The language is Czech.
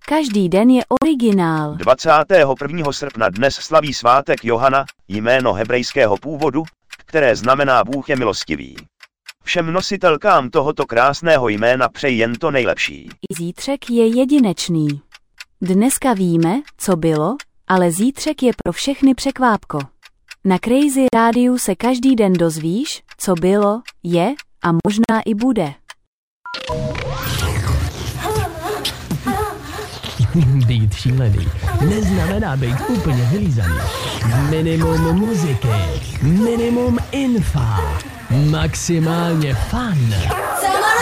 Každý den je originál. 21. srpna dnes slaví svátek Johana, jméno hebrejského původu, které znamená Bůh je milostivý. Všem nositelkám tohoto krásného jména přeji jen to nejlepší. Zítřek je jedinečný. Dneska víme, co bylo, ale zítřek je pro všechny překvápko. Na Crazy Rádiu se každý den dozvíš, co bylo, je a možná i bude. Být šílený neznamená být úplně vylízaný. Minimum muziky, minimum infa, maximálně fun.